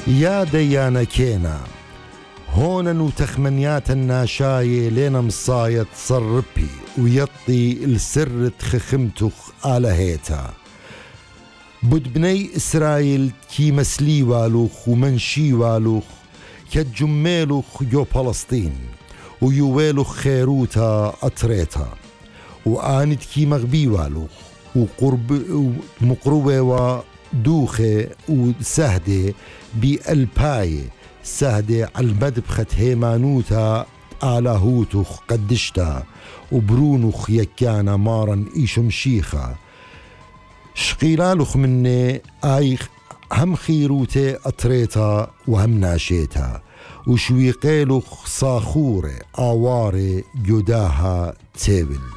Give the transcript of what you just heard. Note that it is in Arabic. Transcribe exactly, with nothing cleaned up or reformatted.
يا ديانا كينا هونا وتخمنيات الناشاية لينا مصايد صربي ويطي السر تخخمتخ آلهيتا بود بني إسرائيل كي مسلي والوخ ومنشي والوخ كجمالوخ يو فلسطين ويوالوخ خيروتا أطريتا وآنت كي مغبي والوخ وقرب مقروبة ودوخة وسهدة بألباية سهدة على المدبخة هيمانوتا آلاهوتخ قدشتا وبرونخ يكانا مارا إيشم شيخا شقيلالخ مني آي هم خيروتي أطريتا وهم ناشيتا وشويقيلخ صاخوري آواري جداها تيبل